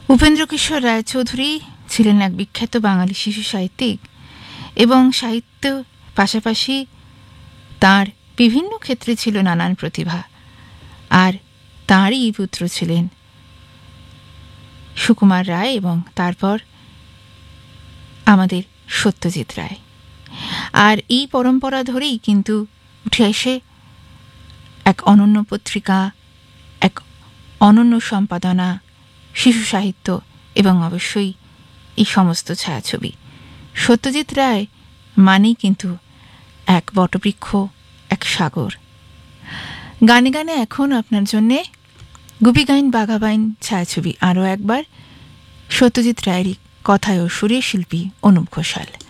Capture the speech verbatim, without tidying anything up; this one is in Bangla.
উপেন্দ্রকিশোর রায়চৌধুরী ছিলেন এক বিখ্যাত বাঙালি শিশু সাহিত্যিক এবং সাহিত্য পাশাপাশি তার বিভিন্ন ক্ষেত্রে ছিল নানান প্রতিভা। আর তাঁরই পুত্র ছিলেন সুকুমার রায় এবং তারপর আমাদের সত্যজিৎ রায়। আর এই পরম্পরা ধরেই কিন্তু উঠে এসে এক অনন্য পত্রিকা, এক অনন্য সম্পাদনা, শিশু সাহিত্য এবং অবশ্যই এই সমস্ত ছায়াছবি। সত্যজিৎ রায় মানেই কিন্তু এক বটবৃক্ষ, এক সাগর। গানে গানে এখন আপনার জন্যে গুপিগাইন বাঘাবাইন ছায়াছবি আরও একবার, সত্যজিৎ রায়েরই কথায় ও সুরে শিল্পী অনুপ ঘোষাল।